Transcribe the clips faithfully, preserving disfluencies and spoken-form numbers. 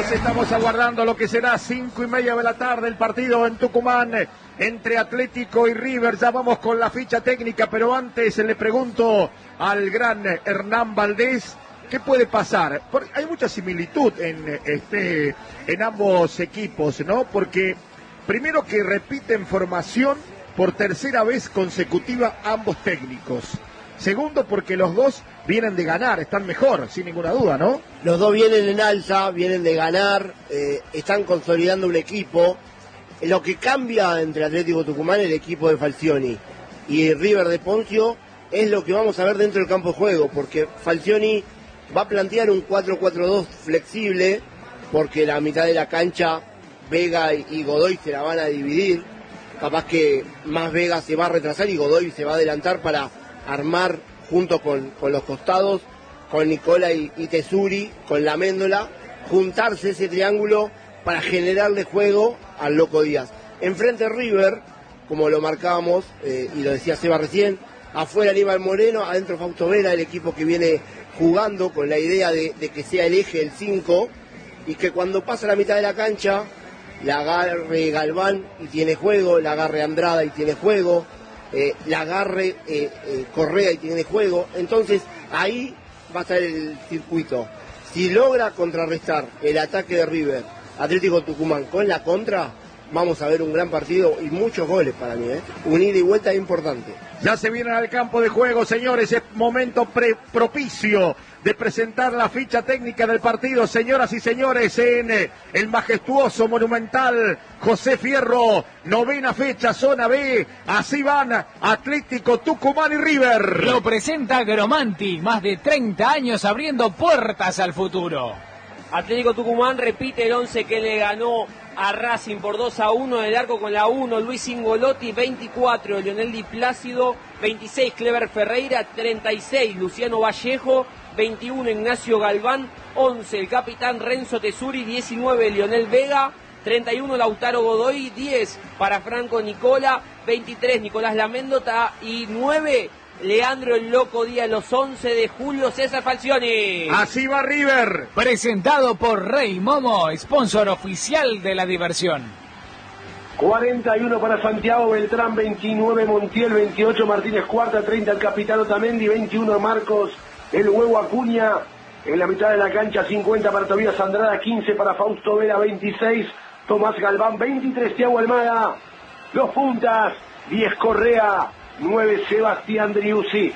amigos, estamos aguardando lo que será cinco y media de la tarde el partido en Tucumán entre Atlético y River. Ya vamos con la ficha técnica, pero antes le pregunto al gran Hernán Valdés, ¿qué puede pasar? Porque hay mucha similitud en, este, en ambos equipos, ¿no? Porque primero que repiten formación por tercera vez consecutiva ambos técnicos. Segundo, porque los dos vienen de ganar, están mejor, sin ninguna duda, ¿no? Los dos vienen en alza, vienen de ganar, eh, están consolidando un equipo. Lo que cambia entre Atlético Tucumán, el equipo de Falcioni, y River de Poncio, es lo que vamos a ver dentro del campo de juego, porque Falcioni va a plantear un cuatro cuatro dos flexible, porque la mitad de la cancha, Vega y Godoy se la van a dividir. Capaz que más Vega se va a retrasar y Godoy se va a adelantar para armar junto con, con los costados, con Nicola y, y Tesuri, con la Méndola, juntarse ese triángulo para generarle juego al Loco Díaz. Enfrente River, como lo marcábamos, eh, y lo decía Seba recién, afuera Aníbal Moreno, adentro Fausto Vera, el equipo que viene jugando con la idea de, de que sea el eje el cinco, y que cuando pasa la mitad de la cancha, la agarre Galván y tiene juego, la agarre Andrada y tiene juego, eh, la agarre eh, eh, Correa y tiene juego. Entonces ahí va a estar el circuito. Si logra contrarrestar el ataque de River, Atlético Tucumán con la contra, vamos a ver un gran partido y muchos goles para mí, ¿eh? Un ida y vuelta importante. Ya se vienen al campo de juego, señores, es momento pre propicio de presentar la ficha técnica del partido, señoras y señores, en el majestuoso, monumental José Fierro, novena fecha, zona B, así van Atlético Tucumán y River. Lo presenta Gromanti, más de treinta años abriendo puertas al futuro. Atlético Tucumán repite el once que le ganó a Racing por dos a uno, en el arco con la uno, Luis Ingolotti, veinticuatro, Leonel Di Plácido, veintiséis, Clever Ferreira, treinta y seis, Luciano Vallejo, veintiuno, Ignacio Galván, once, el capitán Renzo Tesuri, diecinueve, Leonel Vega, treinta y uno, Lautaro Godoy, diez para Franco Nicola, veintitrés, Nicolás Laméndota y nueve, Leandro el Loco Díaz, los once de julio, César Falcioni. Así va River. Presentado por Rey Momo, sponsor oficial de la diversión. cuarenta y uno para Santiago Beltrán, veintinueve Montiel, veintiocho Martínez Cuarta, treinta el capitán Otamendi, veintiuno Marcos el Huevo Acuña. En la mitad de la cancha, cincuenta para Tobías Andrada, quince para Fausto Vera, veintiséis Tomás Galván, veintitrés Thiago Almada. Los puntas, diez Correa, nueve Sebastián Driussi.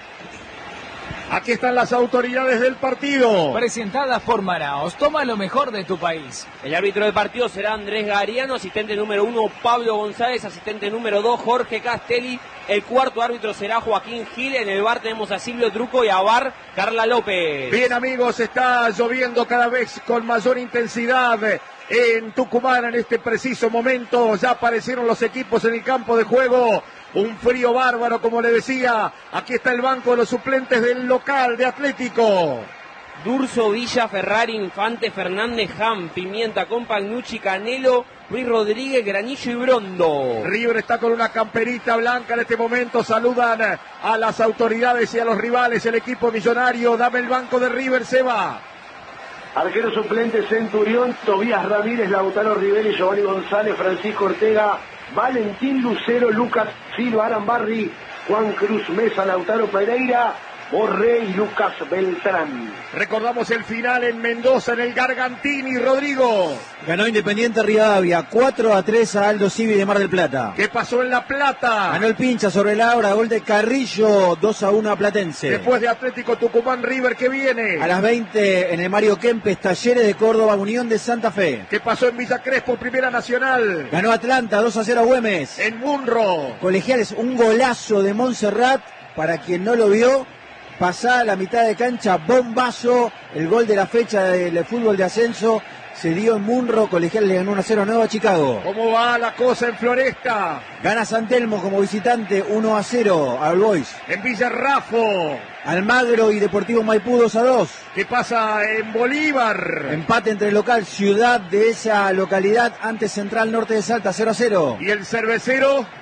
Aquí están las autoridades del partido. Presentadas por Maraos, toma lo mejor de tu país. El árbitro del partido será Andrés Gariano, asistente número uno Pablo González, asistente número dos Jorge Castelli, el cuarto árbitro será Joaquín Gil, en el bar tenemos a Silvio Truco y a bar Carla López. Bien amigos, está lloviendo cada vez con mayor intensidad en Tucumán en este preciso momento. Ya aparecieron los equipos en el campo de juego. Un frío bárbaro, como le decía. Aquí está el banco de los suplentes del local de Atlético. Durso, Villa, Ferrari, Infante, Fernández, Ham, Pimienta, Compagnucci, Canelo, Luis Rodríguez, Granillo y Brondo. River está con una camperita blanca en este momento. Saludan a las autoridades y a los rivales. El equipo millonario. Dame el banco de River, Seba. Arquero suplente Centurión, Tobías Ramírez, Lautaro Rivelli, Giovanni González, Francisco Ortega, Valentín Lucero, Lucas Silva, Aran Barri, Juan Cruz Mesa, Lautaro Pereira, Borré y Lucas Beltrán. Recordamos el final en Mendoza, en el Gargantini, Rodrigo. Ganó Independiente Rivadavia, cuatro a tres a Aldo Civi de Mar del Plata. ¿Qué pasó en La Plata? Ganó el Pincha sobre la hora, gol de Carrillo, dos a uno a Platense. Después de Atlético Tucumán, River, ¿qué viene? A las veinte en el Mario Kempes, Talleres de Córdoba, Unión de Santa Fe. ¿Qué pasó en Villa Crespo, Primera Nacional? Ganó Atlanta, dos a cero a Güemes. En Munro. Colegiales, un golazo de Montserrat, para quien no lo vio. Pasada la mitad de cancha, bombazo, el gol de la fecha del fútbol de ascenso, se dio en Munro, Colegial le ganó uno a cero a Nueva Chicago. ¿Cómo va la cosa en Floresta? Gana San Telmo como visitante uno a cero al Boys. En Villarrafo. Almagro y Deportivo Maipú dos a dos. ¿Qué pasa en Bolívar? Empate entre el local Ciudad de esa localidad ante Central Norte de Salta cero a cero. ¿Y el Cervecero?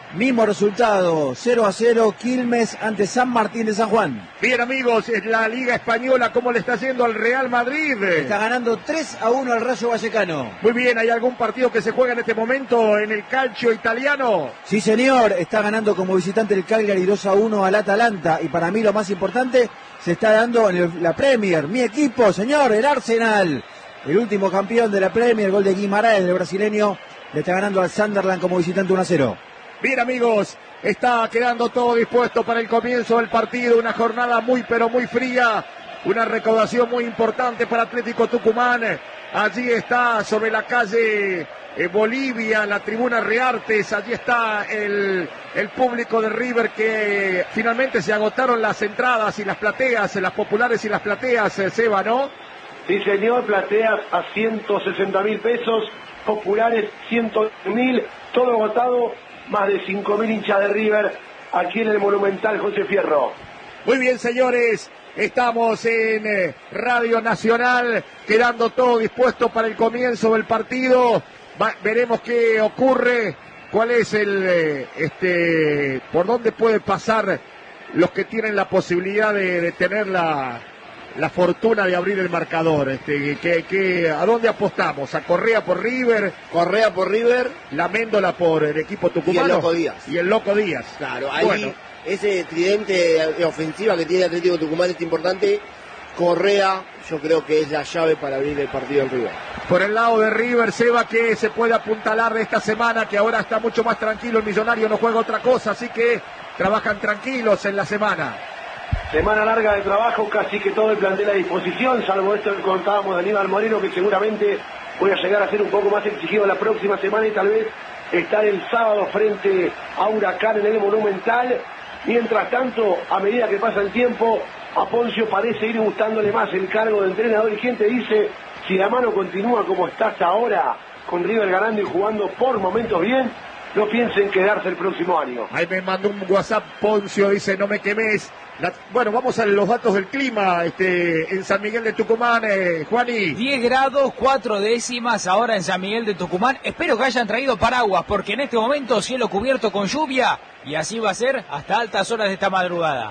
Mismo resultado, cero a cero, Quilmes ante San Martín de San Juan. Bien, amigos, en la Liga Española, ¿cómo le está yendo al Real Madrid? Está ganando tres a uno al Rayo Vallecano. Muy bien, ¿hay algún partido que se juega en este momento en el calcio italiano? Sí, señor, está ganando como visitante el Cagliari dos a uno al Atalanta. Y para mí lo más importante, se está dando en el, la Premier. Mi equipo, señor, el Arsenal. El último campeón de la Premier, gol de Guimaraes, el brasileño, le está ganando al Sunderland como visitante uno a cero. Bien, amigos, está quedando todo dispuesto para el comienzo del partido, una jornada muy pero muy fría, una recaudación muy importante para Atlético Tucumán. Allí está sobre la calle eh, Bolivia, la tribuna Reartes, allí está el, el público de River que finalmente se agotaron las entradas y las plateas, las populares y las plateas, eh, Seba, ¿no? Sí, señor, plateas a ciento sesenta mil pesos, populares ciento mil, todo agotado. Más de cinco mil hinchas de River aquí en el Monumental José Fierro. Muy bien, señores, estamos en eh, Radio Nacional, quedando todo dispuesto para el comienzo del partido. Va, veremos qué ocurre, cuál es el, eh, este, por dónde puede pasar los que tienen la posibilidad de, de tener la... la fortuna de abrir el marcador. Este, que, que, ¿A dónde apostamos? ¿A Correa por River? Correa por River. La Méndola por el equipo tucumano. Y el Loco Díaz. Y el Loco Díaz. Claro, ahí bueno. Ese tridente de ofensiva que tiene Atlético Tucumán es importante. Correa, yo creo que es la llave para abrir el partido en River. Por el lado de River, Seba, que se puede apuntalar de esta semana, que ahora está mucho más tranquilo, el Millonario no juega otra cosa, así que trabajan tranquilos en la semana. Semana larga de trabajo, casi que todo el plantel a disposición, salvo esto que contábamos de Aníbal Moreno, que seguramente voy a llegar a ser un poco más exigido la próxima semana y tal vez estar el sábado frente a Huracán en el Monumental. Mientras tanto, a medida que pasa el tiempo, a Poncio parece ir gustándole más el cargo de entrenador. ¿Y quién te dice, si la mano continúa como estás ahora, con River ganando y jugando por momentos bien, no piensen quedarse el próximo año? Ahí me mandó un WhatsApp Poncio, dice, no me quemes. La, bueno, vamos a los datos del clima este, en San Miguel de Tucumán, eh, Juani. diez grados, cuatro décimas ahora en San Miguel de Tucumán. Espero que hayan traído paraguas, porque en este momento cielo cubierto con lluvia, y así va a ser hasta altas horas de esta madrugada.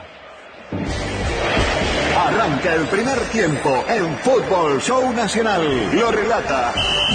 Arranca el primer tiempo en Fútbol Show Nacional. Lo relata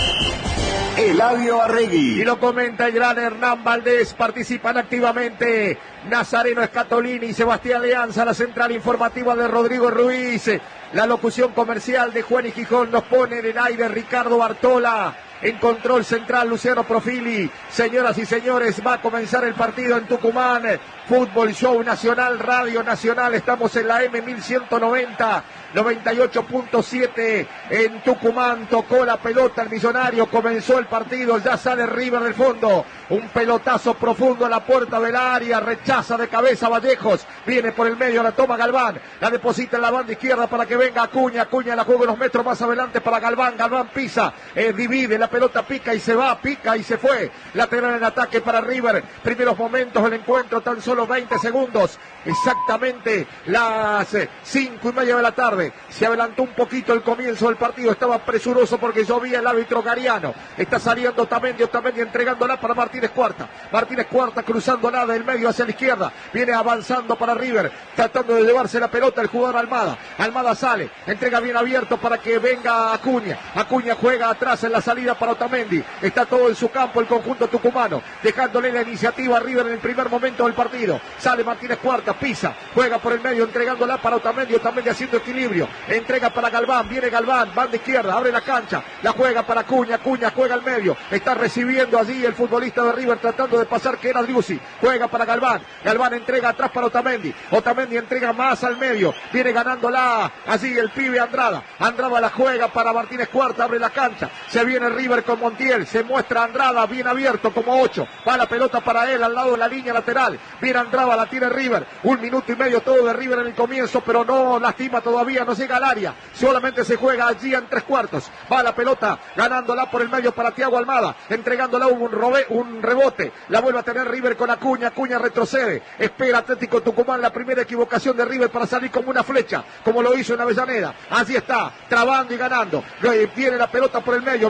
Eladio Arregui. Y lo comenta el gran Hernán Valdés. Participan activamente Nazareno Escatolini y Sebastián Leanza. La central informativa de Rodrigo Ruiz. La locución comercial de Juan y Gijón. Nos pone en el aire Ricardo Bartola. En control central Luciano Profili. Señoras y señores, va a comenzar el partido en Tucumán. Fútbol Show Nacional, Radio Nacional. Estamos en la M mil ciento noventa, noventa y ocho punto siete en Tucumán. Tocó la pelota el Millonario. Comenzó el partido. Ya sale River del fondo. Un pelotazo profundo a la puerta del área. Rechaza de cabeza Vallejos. Viene por el medio. La toma Galván. La deposita en la banda izquierda para que venga Acuña. Acuña la juega unos metros más adelante para Galván. Galván pisa. Eh, divide. La pelota pica y se va. Pica y se fue. Lateral en ataque para River. Primeros momentos del encuentro. Tan solo veinte segundos. Exactamente las cinco y media de la tarde. Se adelantó un poquito el comienzo del partido. Estaba presuroso porque llovía el árbitro Gariano. Está saliendo Otamendi. Otamendi entregándola para Martínez Cuarta. Martínez Cuarta cruzándola del medio hacia la izquierda. Viene avanzando para River. Tratando de llevarse la pelota el jugador Almada. Almada sale. Entrega bien abierto para que venga Acuña. Acuña juega atrás en la salida para Otamendi. Está todo en su campo el conjunto tucumano. Dejándole la iniciativa a River en el primer momento del partido. Sale Martínez Cuarta. Pisa. Juega por el medio entregándola para Otamendi. Otamendi haciendo equilibrio. Entrega para Galván. Viene Galván. Banda izquierda. Abre la cancha. La juega para Acuña. Acuña juega al medio. Está recibiendo allí el futbolista de River tratando de pasar que era Driussi. Juega para Galván. Galván entrega atrás para Otamendi. Otamendi entrega más al medio. Viene ganándola allí el pibe Andrada. Andrada la juega para Martínez Cuarta. Abre la cancha. Se viene River con Montiel. Se muestra Andrada bien abierto como ocho. Va la pelota para él al lado de la línea lateral. Viene Andrada. La tiene River. Un minuto y medio todo de River en el comienzo, pero no lastima todavía. No llega al área. Solamente se juega allí en tres cuartos. Va la pelota ganándola por el medio para Thiago Almada. Entregándola un, robe, un rebote. La vuelve a tener River con Acuña. Acuña retrocede. Espera Atlético Tucumán la primera equivocación de River para salir como una flecha, como lo hizo en Avellaneda. Así está, trabando y ganando. Viene la pelota por el medio. Viene el loco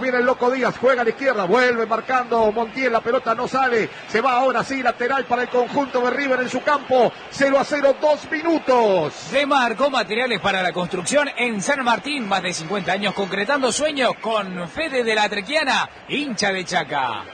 Loco Díaz, juega a la izquierda, vuelve marcando Montiel, la pelota no sale, se va ahora sí, lateral para el conjunto de River en su campo, cero a cero, dos minutos. Demarco Materiales para la Construcción en San Martín, más de cincuenta años concretando sueños con Fede de la Trequiana, hincha de Chaca.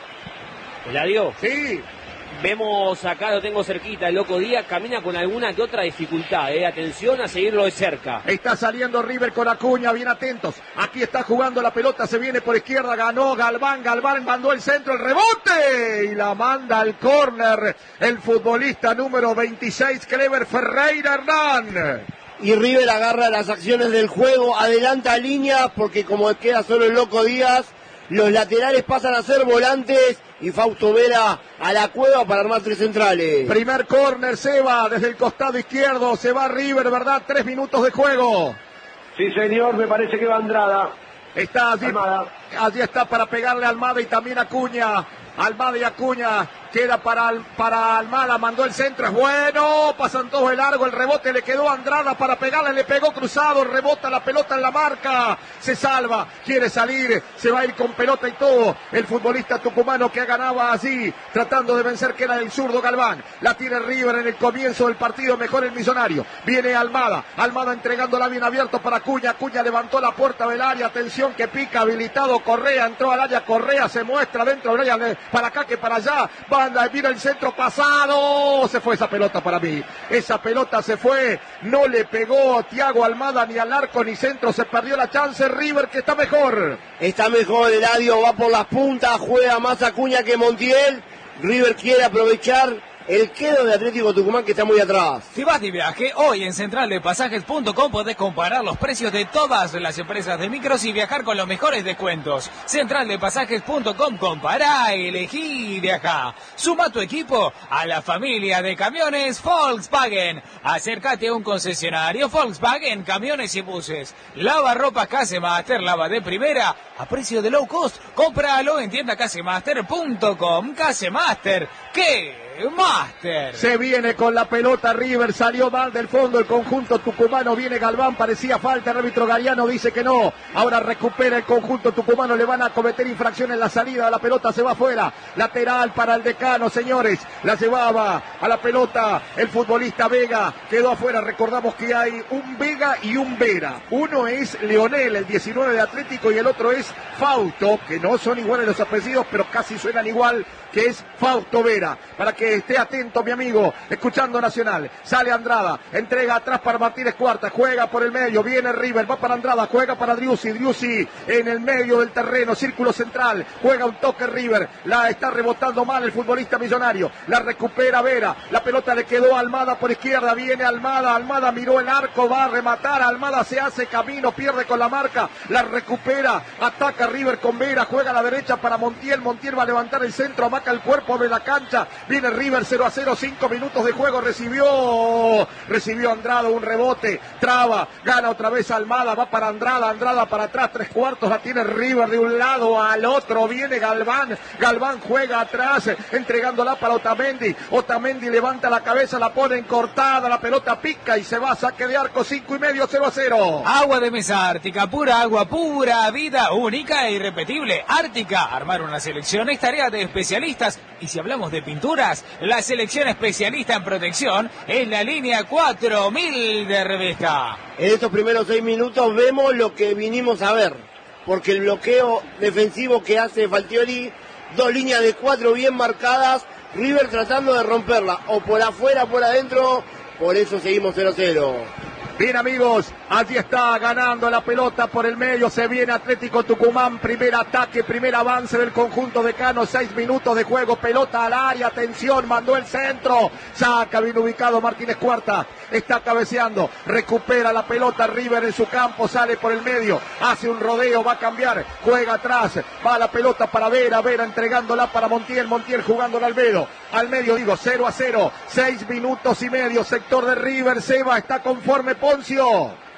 ¿Eladio? Sí. Vemos acá, lo tengo cerquita, el Loco Díaz camina con alguna que otra dificultad, eh. Atención a seguirlo de cerca. Está saliendo River con Acuña, bien atentos. Aquí está jugando la pelota, se viene por izquierda, ganó Galván, Galván mandó el centro, el rebote y la manda al córner el futbolista número veintiséis, Clever Ferreira Hernán. Y River agarra las acciones del juego, adelanta líneas porque como queda solo el Loco Díaz, los laterales pasan a ser volantes y Fausto Vera a la cueva para armar tres centrales. Primer córner, se va desde el costado izquierdo, se va River, ¿verdad? Tres minutos de juego. Sí, señor, me parece que va Andrada. Está allí, Almada. allí está para pegarle a Almada y también Acuña. Almada y Acuña, queda para, para Almada, mandó el centro, es bueno, pasan todos de largo, el rebote le quedó a Andrada para pegarle, le pegó cruzado, rebota la pelota en la marca, se salva, quiere salir, se va a ir con pelota y todo, el futbolista tucumano que ganaba allí, tratando de vencer, que era el zurdo Galván, la tiene River en el comienzo del partido, mejor el Millonario, viene Almada, Almada entregándola bien abierto para Acuña, Acuña levantó la puerta del área, atención que pica, habilitado Correa, entró al área, Correa se muestra dentro del área, para acá que para allá, banda, mira el centro pasado, se fue esa pelota para mí, esa pelota se fue, no le pegó Thiago Almada ni al arco ni centro, se perdió la chance, River que está mejor. Está mejor, Eladio, va por las puntas, juega más Acuña que Montiel, River quiere aprovechar el quedo de Atlético Tucumán que está muy atrás. Si vas de viaje, hoy en central de pasajes punto com podés comparar los precios de todas las empresas de micros y viajar con los mejores descuentos. central de pasajes punto com, compará, elegí y viajá. Suma tu equipo a la familia de camiones Volkswagen. Acércate a un concesionario Volkswagen, camiones y buses. Lava ropa Casemaster, lava de primera, a precio de low cost. Cómpralo en tienda casemaster punto com. Casemaster, ¿qué? Master. Se viene con la pelota River, salió mal del fondo el conjunto tucumano, viene Galván, parecía falta, el árbitro Gariano dice que no, ahora recupera el conjunto tucumano, le van a cometer infracción en la salida, la pelota se va afuera, lateral para el decano, señores, la llevaba a la pelota el futbolista Vega, quedó afuera, recordamos que hay un Vega y un Vera, uno es Leonel, el diecinueve de Atlético, y el otro es Fausto, que no son iguales los apellidos, pero casi suenan igual, que es Fausto Vera, para que esté atento mi amigo, escuchando Nacional, sale Andrada, entrega atrás para Martínez Cuarta, juega por el medio, viene River, va para Andrada, juega para Driussi, Driussi en el medio del terreno, círculo central, juega un toque River, la está rebotando mal el futbolista Millonario, la recupera Vera, la pelota le quedó a Almada por izquierda, viene Almada, Almada miró el arco, va a rematar, Almada se hace camino, pierde con la marca, la recupera, ataca River con Vera, juega a la derecha para Montiel, Montiel va a levantar el centro, amaca el cuerpo de la cancha, viene River cero a cero, cinco minutos de juego, recibió, recibió Andrada un rebote, traba, gana otra vez Almada, va para Andrada, Andrada para atrás, tres cuartos, la tiene River de un lado al otro, viene Galván, Galván juega atrás, entregándola para Otamendi, Otamendi levanta la cabeza, la pone en cortada, la pelota pica y se va, saque de arco, cinco y medio, cero a cero. Agua de mesa Ártica, pura agua, pura vida, única e irrepetible. Ártica, armar una selección es tarea de especialistas, y si hablamos de pinturas, la selección especialista en protección es la línea cuatro mil de Revesca. En estos primeros seis minutos vemos lo que vinimos a ver, porque el bloqueo defensivo que hace Falcioni, dos líneas de cuatro bien marcadas, River tratando de romperla, o por afuera o por adentro, por eso seguimos cero a cero. Bien amigos, allí está ganando la pelota por el medio, se viene Atlético Tucumán, primer ataque, primer avance del conjunto de Cano, seis minutos de juego, pelota al área, atención, mandó el centro, saca bien ubicado Martínez Cuarta, está cabeceando, recupera la pelota River en su campo, sale por el medio, hace un rodeo, va a cambiar, juega atrás, va la pelota para Vera, Vera entregándola para Montiel, Montiel jugándola al medio, al medio digo, cero a cero, seis minutos y medio, sector de River, Seba, está conforme Poncio.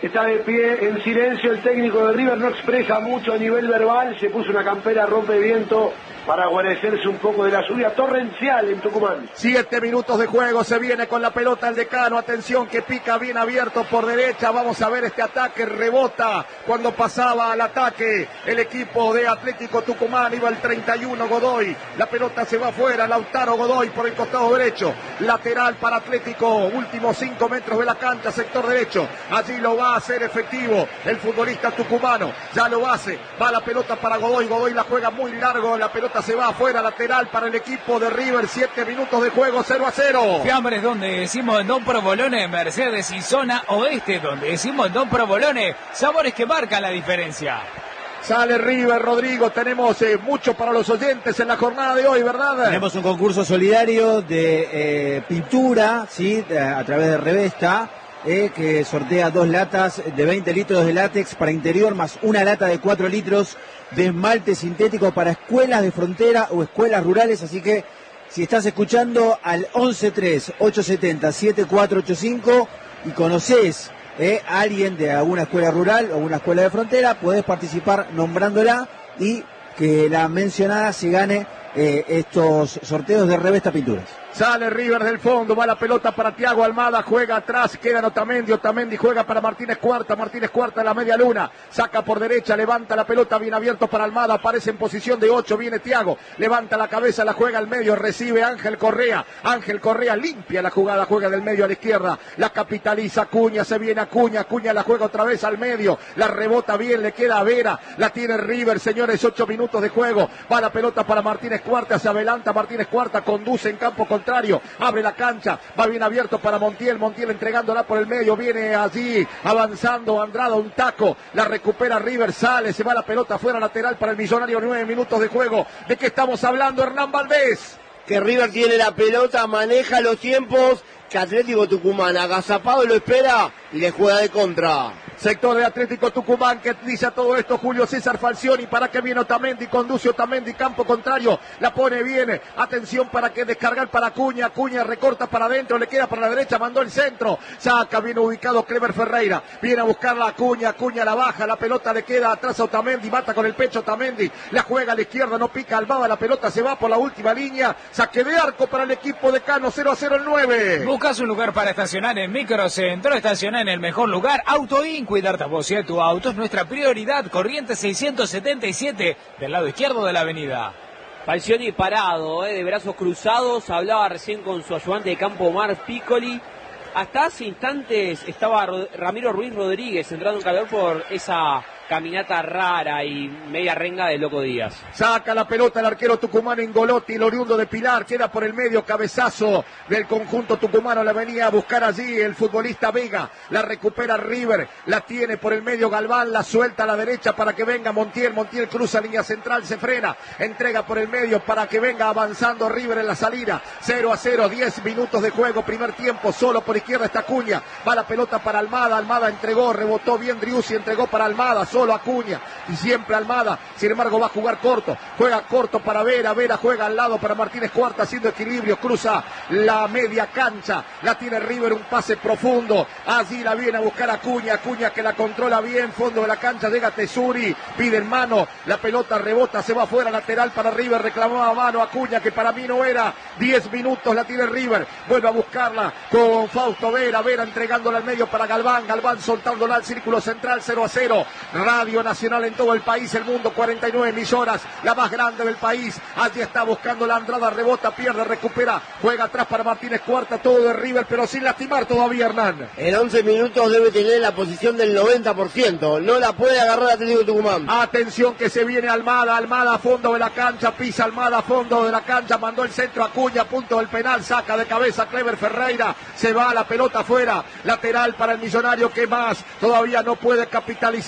Está de pie en silencio el técnico de River, no expresa mucho a nivel verbal, se puso una campera rompeviento para guarecerse un poco de la lluvia torrencial en Tucumán. Siete minutos de juego, se viene con la pelota el decano, atención que pica bien abierto por derecha, vamos a ver este ataque, rebota cuando pasaba al ataque el equipo de Atlético Tucumán, iba el treinta y uno Godoy, la pelota se va afuera, Lautaro Godoy por el costado derecho, lateral para Atlético, últimos cinco metros de la cancha, sector derecho, allí lo va a hacer efectivo el futbolista tucumano, ya lo hace, va la pelota para Godoy, Godoy la juega muy largo, la pelota se va afuera, lateral para el equipo de River, siete minutos de juego, cero a cero. Fiambres donde decimos en Don Provolone, Mercedes y zona oeste, donde decimos en Don Provolone, sabores que marcan la diferencia. Sale River, Rodrigo, tenemos eh, mucho para los oyentes en la jornada de hoy, ¿verdad? Tenemos un concurso solidario de eh, pintura, ¿sí? De, a través de Revesta, eh, que sortea dos latas de veinte litros de látex para interior, más una lata de cuatro litros de esmalte sintético para escuelas de frontera o escuelas rurales, así que si estás escuchando al once tres ocho siete cero siete cuatro ocho cinco y conoces eh, a alguien de alguna escuela rural o una escuela de frontera, podés participar nombrándola y que la mencionada se gane eh, estos sorteos de Revesta Pinturas. Sale River del fondo, va la pelota para Thiago Almada, juega atrás, queda Otamendi, Otamendi juega para Martínez Cuarta, Martínez Cuarta en la media luna, saca por derecha, levanta la pelota bien abierto para Almada, aparece en posición de ocho, viene Thiago, levanta la cabeza, la juega al medio, recibe Ángel Correa, Ángel Correa limpia la jugada, juega del medio a la izquierda, la capitaliza Acuña, se viene Acuña, Acuña la juega otra vez al medio, la rebota bien, le queda a Vera, la tiene River, señores, ocho minutos de juego, va la pelota para Martínez Cuarta, se adelanta Martínez Cuarta, conduce en campo contrario, abre la cancha, va bien abierto para Montiel, Montiel entregándola por el medio, viene allí avanzando Andrada, un taco, la recupera River, sale, se va la pelota fuera, lateral para el Millonario, nueve minutos de juego. ¿De qué estamos hablando, Hernán Valdés? Que River tiene la pelota, maneja los tiempos, que Atlético Tucumán agazapado lo espera y le juega de contra. Sector de Atlético Tucumán que dice a todo esto Julio César Falcioni, para que viene Otamendi, conduce Otamendi, campo contrario, la pone bien, atención para que descargar para Acuña, Acuña recorta para adentro, le queda para la derecha, mandó el centro, saca, bien ubicado Clever Ferreira, viene a buscarla Acuña, Acuña la baja, la pelota le queda atrás a Otamendi, mata con el pecho Otamendi, la juega a la izquierda, no pica Almada, la pelota se va por la última línea, saque de arco para el equipo de Cano, cero a cero el nueve. Buscas un lugar para estacionar en Microcentro, estacionar en el mejor lugar, Autoin, cuidarte a vos y a tu auto es nuestra prioridad. Corrientes seiscientos setenta y siete, del lado izquierdo de la avenida. Falcioni parado, eh, de brazos cruzados, hablaba recién con su ayudante de campo Omar Piccoli. Hasta hace instantes estaba Ramiro Ruiz Rodríguez entrando en calor por esa caminata rara y media renga de Loco Díaz. Saca la pelota el arquero tucumano Ingolotti, el oriundo de Pilar, queda por el medio, cabezazo del conjunto tucumano, la venía a buscar allí el futbolista Vega, la recupera River, la tiene por el medio Galván, la suelta a la derecha para que venga Montiel, Montiel cruza línea central, se frena, entrega por el medio para que venga avanzando River en la salida, cero a cero, diez minutos de juego, primer tiempo, solo por izquierda está Acuña, va la pelota para Almada, Almada entregó, rebotó bien Driussi, entregó para Almada, solo Acuña y siempre Almada, sin embargo va a jugar corto, juega corto para Vera, Vera juega al lado para Martínez Cuarta haciendo equilibrio, cruza la media cancha, la tiene River, un pase profundo, allí la viene a buscar Acuña, Acuña que la controla bien, fondo de la cancha, llega Tesuri, pide en mano, la pelota rebota, se va afuera, lateral para River, reclamaba mano Acuña que para mí no era, diez minutos la tiene River, vuelve a buscarla con Fausto Vera, Vera entregándola al medio para Galván, Galván soltándola al círculo central, cero a cero, Radio Nacional en todo el país, el mundo, cuarenta y nueve emisoras, la más grande del país, allí está buscando la Andrada, rebota, pierde, recupera, juega atrás para Martínez Cuarta, todo de River, pero sin lastimar todavía Hernán. En once minutos debe tener la posición del noventa por ciento, no la puede agarrar Atlético Tucumán. Atención que se viene Almada, Almada a fondo de la cancha, pisa Almada a fondo de la cancha, mandó el centro a Acuña, a punto del penal, saca de cabeza Clever Ferreira, se va la pelota afuera, lateral para el Millonario que más, todavía no puede capitalizarlo,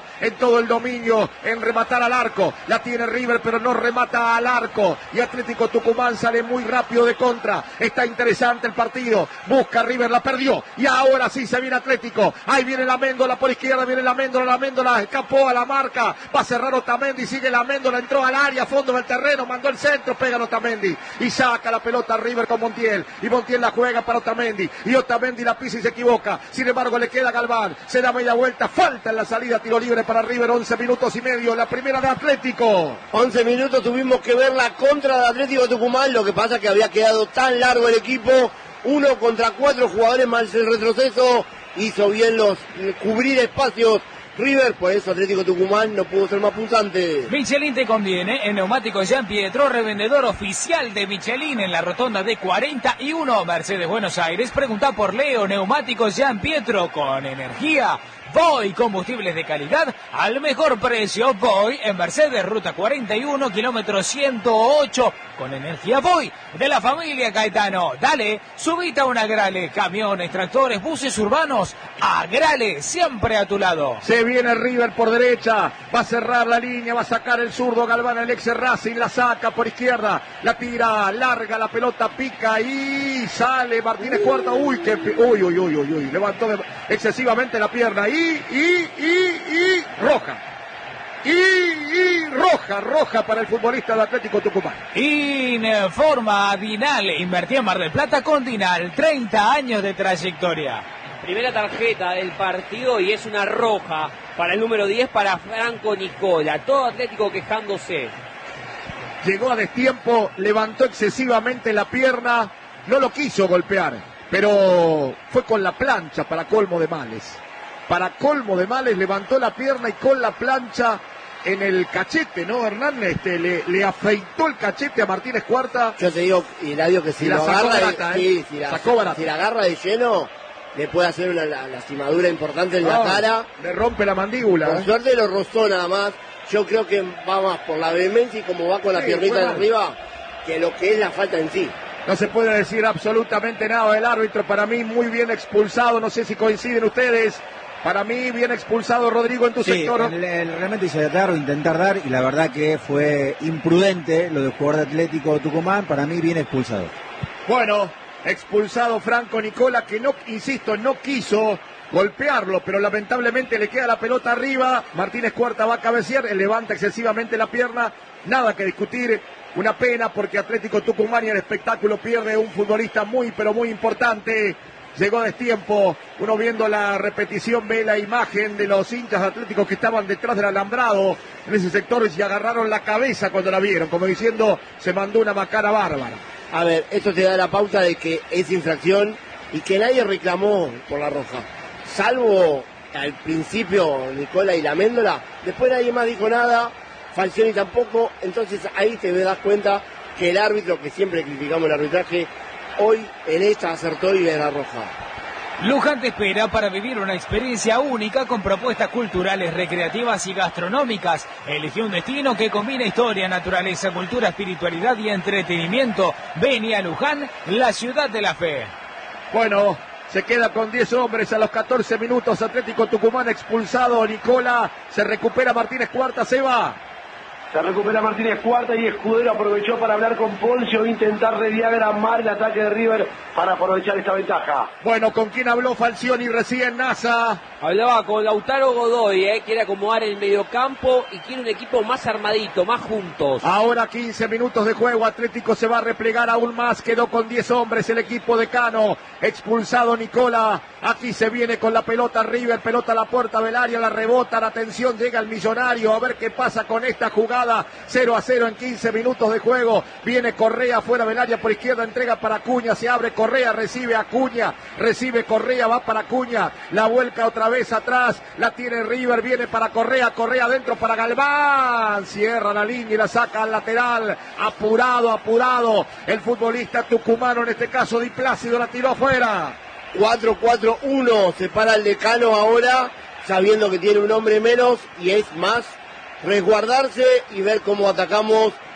en todo el dominio, en rematar al arco. La tiene River, pero no remata al arco. Y Atlético Tucumán sale muy rápido de contra. Está interesante el partido. Busca River, la perdió. Y ahora sí se viene Atlético. Ahí viene la Méndola por izquierda, viene la Méndola, la Méndola escapó a la marca. Va a cerrar Otamendi, sigue la Méndola, entró al área, fondo del terreno, mandó el centro, pega Otamendi. Y saca la pelota River con Montiel. Y Montiel la juega para Otamendi. Y Otamendi la pisa y se equivoca. Sin embargo, le queda Galván. Se da media vuelta. Falta en la salida. Tiro libre para River. once minutos y medio. La primera de Atlético. once minutos tuvimos que ver la contra de Atlético Tucumán. Lo que pasa es que había quedado tan largo el equipo. Uno contra cuatro jugadores más el retroceso. Hizo bien los cubrir espacios River, por eso Atlético Tucumán no pudo ser más punzante. Michelin te conviene, en Neumáticos Jean Pietro, revendedor oficial de Michelin en la rotonda de cuarenta y uno, Mercedes Buenos Aires. Pregunta por Leo, Neumáticos Jean Pietro, con energía. Voy, combustibles de calidad al mejor precio. Voy en Mercedes, ruta cuarenta y uno, kilómetro ciento ocho. Con energía Voy, de la familia Caetano. Dale, subite a un Agrale. Camiones, tractores, buses urbanos. Agrale, siempre a tu lado. Se viene River por derecha. Va a cerrar la línea, va a sacar el zurdo Galván, el ex Racing. La saca por izquierda. La tira, larga la pelota, pica y sale Martínez Cuarta. Uy, que, uy, uy, uy, uy, uy. Levantó de, excesivamente la pierna. Y Y, y, y, roja. Y, y, roja, roja para el futbolista del Atlético Tucumán. Informa Dinal. Invertí en Mar del Plata con Dinal. treinta años de trayectoria. Primera tarjeta del partido y es una roja para el número diez, para Franco Nicola. Todo Atlético quejándose. Llegó a destiempo, levantó excesivamente la pierna. No lo quiso golpear, pero fue con la plancha para colmo de males. Para colmo de males, levantó la pierna y con la plancha en el cachete, ¿no, Hernán? Este, le, le afeitó el cachete a Martínez Cuarta. Yo te digo, Hilario, que si y lo agarra, barata, de, ¿eh? sí, si, la, sacó barata. si la agarra de lleno, le puede hacer una la, lastimadura importante en no, la cara. Le rompe la mandíbula. Por ¿eh? suerte lo rozó nada más. Yo creo que va más por la vehemencia y como va con la sí, piernita de arriba, que lo que es la falta en sí. No se puede decir absolutamente nada del árbitro. Para mí, muy bien expulsado. No sé si coinciden ustedes. Para mí, bien expulsado, Rodrigo, en tu sí, sector. El, el, realmente hizo dar o intentar dar, y la verdad que fue imprudente lo del jugador de Atlético Tucumán. Para mí, bien expulsado. Bueno, expulsado Franco Nicola, que no, insisto, no quiso golpearlo, pero lamentablemente le queda la pelota arriba. Martínez Cuarta va a cabecear, él levanta excesivamente la pierna. Nada que discutir. Una pena porque Atlético Tucumán y el espectáculo pierde un futbolista muy, pero muy importante. Llegó a destiempo, uno viendo la repetición ve la imagen de los hinchas atléticos que estaban detrás del alambrado en ese sector y agarraron la cabeza cuando la vieron, como diciendo, se mandó una macana bárbara. A ver, esto te da la pauta de que es infracción y que nadie reclamó por la roja, salvo al principio Nicola y la Méndola. Después nadie más dijo nada, Falcioni tampoco. Entonces ahí te das cuenta que el árbitro, que siempre criticamos el arbitraje, hoy en esta acertó y ve la roja. Luján te espera para vivir una experiencia única con propuestas culturales, recreativas y gastronómicas. Elige un destino que combina historia, naturaleza, cultura, espiritualidad y entretenimiento. Vení a Luján, la ciudad de la fe. Bueno, se queda con diez hombres a los catorce minutos. Atlético Tucumán expulsado. Nicola, se recupera Martínez Cuarta, se va. Se recupera Martínez Cuarta y Escudero aprovechó para hablar con Poncio e intentar rediagramar el ataque de River para aprovechar esta ventaja. Bueno, ¿con quién habló Falcioni recién, NASA? Hablaba con Lautaro Godoy, eh, quiere acomodar el mediocampo y quiere un equipo más armadito, más juntos. Ahora quince minutos de juego, Atlético se va a replegar aún más, quedó con diez hombres el equipo de Cano, expulsado Nicola, aquí se viene con la pelota River, pelota a la puerta del área, la rebota, la atención, llega el Millonario, a ver qué pasa con esta jugada, cero a cero en quince minutos de juego, viene Correa fuera del área por izquierda, entrega para Acuña, se abre Correa, recibe Acuña, recibe Correa, va para Acuña, la vuelca otra vez atrás, la tiene River, viene para Correa, Correa adentro para Galván, cierra la línea y la saca al lateral, apurado, apurado, el futbolista tucumano, en este caso Di Plácido, la tiró afuera. cuatro cuatro uno, se para el decano ahora, sabiendo que tiene un hombre menos y es más resguardarse y ver cómo atacamos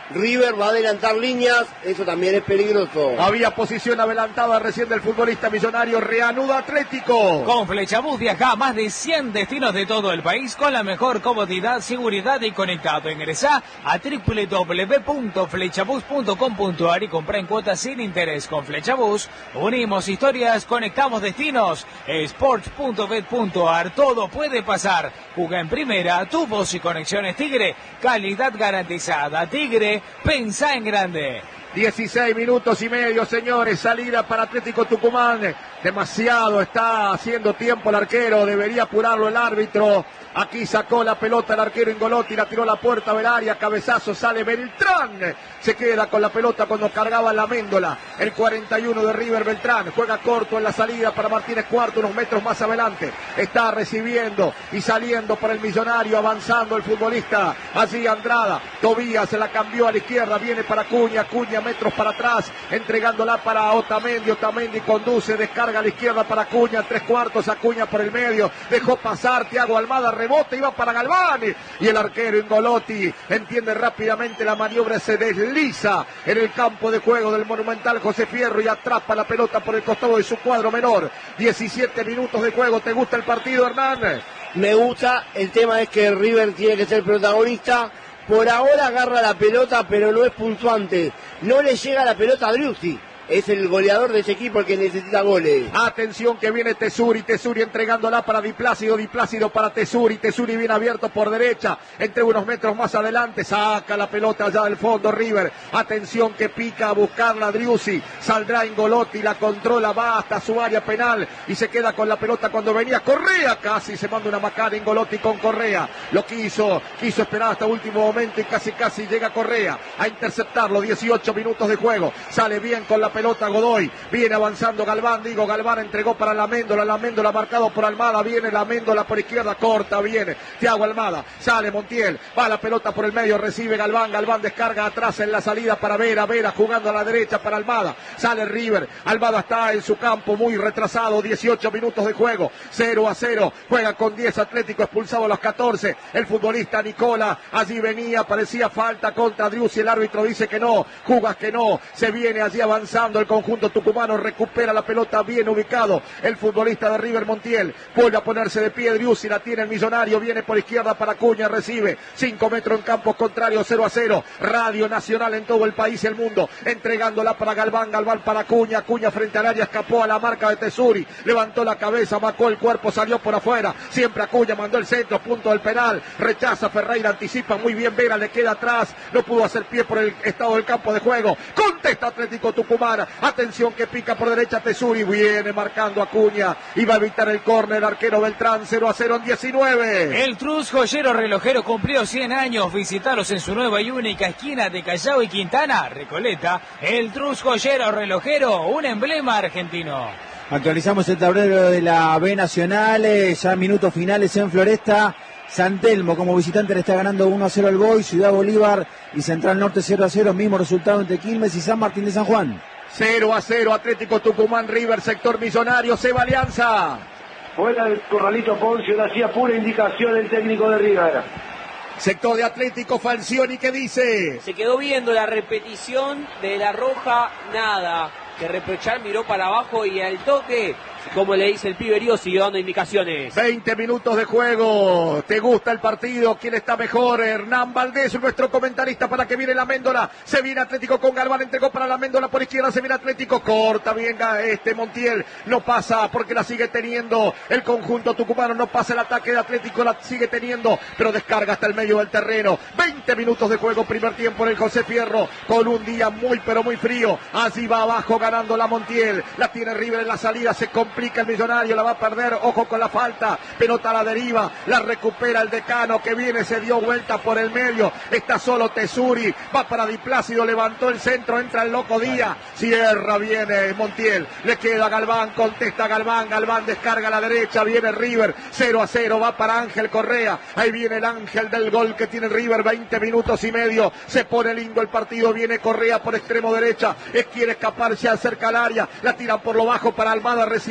River va a adelantar líneas, eso también es peligroso. Había posición adelantada recién del futbolista Millonario, reanuda Atlético. Con Flechabús viaja a más de cien destinos de todo el país con la mejor comodidad, seguridad y conectado. Ingresá a doble u doble u doble u punto flechabús punto com punto a r y compra en cuotas sin interés. Con Flechabús unimos historias, conectamos destinos. Sports punto bet punto a r, todo puede pasar. Juega en primera, tu voz y conexiones Tigre, calidad garantizada. Tigre, pensá en grande. dieciséis minutos y medio, señores, salida para Atlético Tucumán. Demasiado está haciendo tiempo el arquero, debería apurarlo el árbitro. Aquí sacó la pelota el arquero Ingolotti, la tiró a la puerta del área, cabezazo, sale Beltrán. Se queda con la pelota cuando cargaba la Méndola. El cuarenta y uno de River, Beltrán. Juega corto en la salida para Martínez Cuarto, unos metros más adelante. Está recibiendo y saliendo para el Millonario, avanzando el futbolista. Allí Andrada, Tobías se la cambió a la izquierda, viene para Cuña, Cuña metros para atrás, entregándola para Otamendi. Otamendi conduce, descarga a la izquierda para Cuña, tres cuartos, Acuña por el medio. Dejó pasar Thiago Almada, rebote, iba para Galván. Y el arquero Ingolotti entiende rápidamente la maniobra, se desliza en el campo de juego del Monumental José Fierro y atrapa la pelota por el costado de su cuadro menor. diecisiete minutos de juego. ¿Te gusta el partido, Hernán? Me gusta, el tema es que River tiene que ser protagonista. Por ahora agarra la pelota, pero no es puntuante. No le llega la pelota a Driussi. Es el goleador de ese equipo el que necesita goles. Atención que viene Tesuri, Tesuri entregándola para Di Plácido, Di Plácido para Tesuri, Tesuri bien abierto por derecha, entre unos metros más adelante, saca la pelota allá del fondo River. Atención que pica a buscarla Driussi, saldrá Ingolotti, la controla, va hasta su área penal y se queda con la pelota cuando venía Correa, casi se manda una macana Ingolotti con Correa, lo quiso, quiso esperar hasta último momento y casi casi llega Correa a interceptarlo. Dieciocho minutos de juego, sale bien con la pelota. Pelota Godoy, viene avanzando Galván, digo Galván entregó para la Méndola, la Méndola marcado por Almada, viene la Méndola por izquierda, corta, viene Thiago Almada, sale Montiel, va la pelota por el medio, recibe Galván, Galván descarga atrás en la salida para Vera, Vera jugando a la derecha para Almada, sale River, Almada está en su campo muy retrasado, dieciocho minutos de juego, cero a cero, juega con diez Atlético, expulsado a los catorce, el futbolista Nicola, allí venía, parecía falta contra Driussi, el árbitro dice que no, jugas que no, se viene allí avanzando el conjunto tucumano, recupera la pelota bien ubicado el futbolista de River Montiel, vuelve a ponerse de pie Driussi, la tiene el Millonario, viene por izquierda para Cuña, recibe cinco metros en campos contrarios, cero a cero, Radio Nacional en todo el país y el mundo, entregándola para Galván, Galván para Cuña, Cuña frente al área, escapó a la marca de Tesuri, levantó la cabeza, marcó el cuerpo, salió por afuera, siempre Acuña, mandó el centro, punto del penal, rechaza Ferreira, anticipa muy bien Vera, le queda atrás, no pudo hacer pie por el estado del campo de juego, contesta Atlético Tucumán. Atención que pica por derecha Tesuri, viene marcando Acuña y va a evitar el córner arquero Beltrán, cero a cero en diecinueve. El Trus Joyero Relojero cumplió cien años, visitaros en su nueva y única esquina de Callao y Quintana, Recoleta. El Trus Joyero Relojero, un emblema argentino. Actualizamos el tablero de la B Nacional, eh, ya minutos finales en Floresta. San Telmo como visitante le está ganando uno a cero al Boy, Ciudad Bolívar y Central Norte cero a cero, mismo resultado entre Quilmes y San Martín de San Juan. cero a cero, Atlético Tucumán, River, sector Millonario, Seba Alianza. Fuera del corralito Poncio, le hacía pura indicación el técnico de River. Sector de Atlético, Falcioni, ¿qué dice? Se quedó viendo la repetición de la roja, nada que reprochar, miró para abajo y al toque, como le dice el piberío, siguió dando indicaciones. veinte minutos de juego, ¿te gusta el partido? ¿Quién está mejor? Hernán Valdés, nuestro comentarista, para que viene la Méndola, se viene Atlético con Galván, entregó para la Méndola por izquierda, se viene Atlético, corta bien este Montiel, no pasa porque la sigue teniendo el conjunto tucumano, no pasa el ataque de Atlético, la sigue teniendo, pero descarga hasta el medio del terreno. veinte minutos de juego, primer tiempo en el José Fierro, con un día muy pero muy frío, así va abajo ganando la Montiel, la tiene River en la salida, se complica el Millonario, la va a perder, ojo con la falta, pelota a la deriva, la recupera el Decano que viene, se dio vuelta por el medio, está solo Tesuri, va para Di Plácido, levantó el centro, entra el Loco Díaz, cierra, viene Montiel, le queda Galván, contesta Galván, Galván descarga a la derecha, viene River, cero a cero, va para Ángel Correa, ahí viene el ángel del gol que tiene River, veinte minutos y medio, se pone lindo el partido, viene Correa por extremo derecha, es quiere escaparse acerca al área, la tiran por lo bajo para Almada, recibir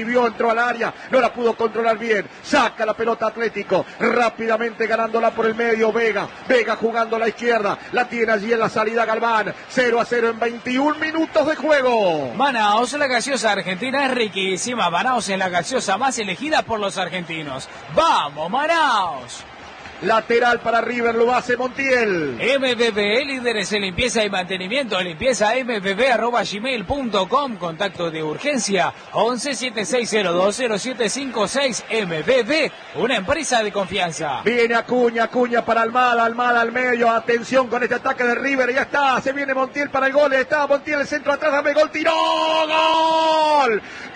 recibió, entró al área, no la pudo controlar bien, saca la pelota Atlético, rápidamente ganándola por el medio, Vega, Vega jugando a la izquierda, la tiene allí en la salida Galván, cero a cero en veintiún minutos de juego. Manaos, la gaseosa argentina es riquísima. Manaos es la gaseosa más elegida por los argentinos. ¡Vamos, Manaos! Lateral para River, lo hace Montiel. M V B, líderes en limpieza y mantenimiento, limpieza m v b arroba gmail punto com, contacto de urgencia once siete seis cero dos cero siete cinco seis. M V B, una empresa de confianza. Viene Acuña, Acuña para Almada, Almada al medio, atención con este ataque de River, ya está, se viene Montiel para el gol, está Montiel, el centro atrás, dame gol, tiró, gol,